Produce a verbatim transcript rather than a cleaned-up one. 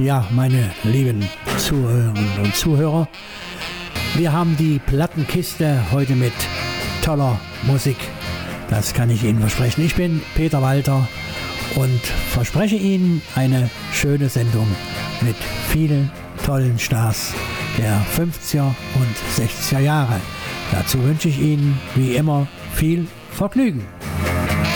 Ja, meine lieben Zuhörerinnen und Zuhörer, wir haben die Plattenkiste heute mit toller Musik. Das kann ich Ihnen versprechen. Ich bin Peter Walter und verspreche Ihnen eine schöne Sendung mit vielen tollen Stars der fünfziger und sechziger Jahre. Dazu wünsche ich Ihnen wie immer viel Vergnügen.